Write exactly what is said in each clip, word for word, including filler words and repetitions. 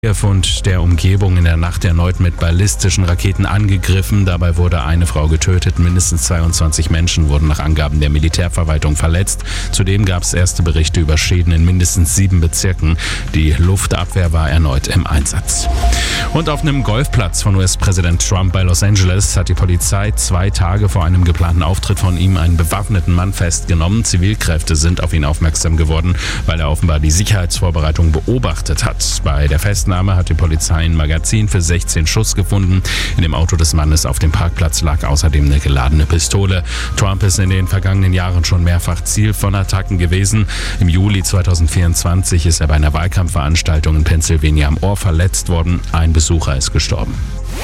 Kiew und der Umgebung in der Nacht erneut mit ballistischen Raketen angegriffen. Dabei wurde eine Frau getötet. Mindestens zweiundzwanzig Menschen wurden nach Angaben der Militärverwaltung verletzt. Zudem gab es erste Berichte über Schäden in mindestens sieben Bezirken. Die Luftabwehr war erneut im Einsatz. Und auf einem Golfplatz von U S-Präsident Trump bei Los Angeles hat die Polizei zwei Tage vor einem geplanten Auftritt von ihm einen bewaffneten Mann festgenommen. Zivilkräfte sind auf ihn aufmerksam geworden, weil er offenbar die Sicherheitsvorbereitungen beobachtet hat. Bei der Festnahme hat die Polizei ein Magazin für sechzehn Schuss gefunden. In dem Auto des Mannes auf dem Parkplatz lag außerdem eine geladene Pistole. Trump ist in den vergangenen Jahren schon mehrfach Ziel von Attacken gewesen. Im Juli zweitausendvierundzwanzig ist er bei einer Wahlkampfveranstaltung in Pennsylvania am Ohr verletzt worden. Ein Besucher ist gestorben.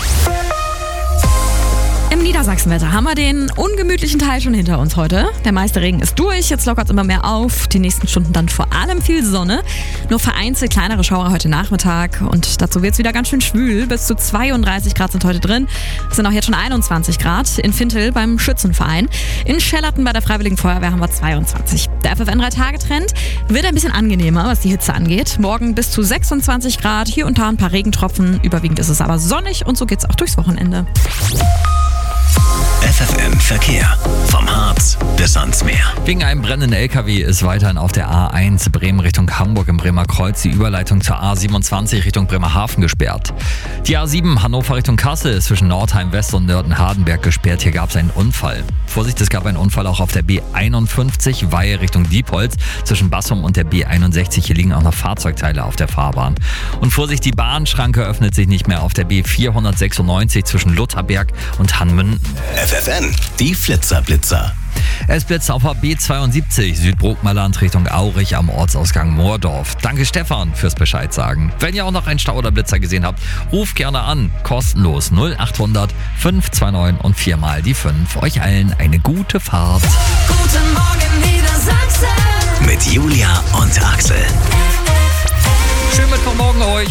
Im Niedersachsenwetter haben wir den ungemütlichen Teil schon hinter uns heute. Der meiste Regen ist durch, jetzt lockert es immer mehr auf. Die nächsten Stunden dann vor allem viel Sonne. Nur vereinzelt kleinere Schauer heute Nachmittag. Und dazu wird es wieder ganz schön schwül. Bis zu zweiunddreißig Grad sind heute drin. Es sind auch jetzt schon einundzwanzig Grad. In Fintel beim Schützenverein. In Schellerten bei der Freiwilligen Feuerwehr haben wir zweiundzwanzig. Der F F N drei Tage Trend wird ein bisschen angenehmer, was die Hitze angeht. Morgen bis zu sechsundzwanzig Grad. Hier und da ein paar Regentropfen. Überwiegend ist es aber sonnig und so geht es auch durchs Wochenende. F F N Verkehr. Vom Harz bis ans Meer. Wegen einem brennenden L K W ist weiterhin auf der A eins Bremen Richtung Hamburg im Bremer Kreuz die Überleitung zur A siebenundzwanzig Richtung Bremerhaven gesperrt. Die A sieben Hannover Richtung Kassel ist zwischen Nordheim West und Nörten-Hardenberg gesperrt. Hier gab es einen Unfall. Vorsicht, es gab einen Unfall auch auf der B einundfünfzig Weihe Richtung Diepholz zwischen Bassum und der B einundsechzig. Hier liegen auch noch Fahrzeugteile auf der Fahrbahn. Und Vorsicht, die Bahnschranke öffnet sich nicht mehr auf der B vierhundertsechsundneunzig zwischen Lutherberg und Hannmünden. F F N, die Flitzerblitzer. Es blitzt auf der B zweiundsiebzig Südbrookmerland Richtung Aurich am Ortsausgang Moordorf. Danke Stefan fürs Bescheid sagen. Wenn ihr auch noch einen Stau oder Blitzer gesehen habt, ruft gerne an. Kostenlos null achthundert fünf zwei neun und viermal die fünf. Euch allen eine gute Fahrt. Guten Morgen Niedersachsen. Mit Julia und Axel. Schönen Mittwochmorgen euch.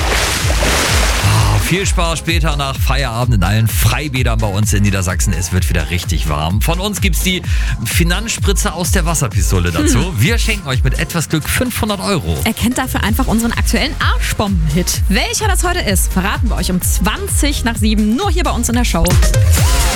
Viel Spaß später nach Feierabend in allen Freibädern bei uns in Niedersachsen. Es wird wieder richtig warm. Von uns gibt's die Finanzspritze aus der Wasserpistole dazu. Hm. Wir schenken euch mit etwas Glück fünfhundert Euro. Erkennt dafür einfach unseren aktuellen Arschbomben-Hit. Welcher das heute ist, verraten wir euch um zwanzig nach sieben nur hier bei uns in der Show.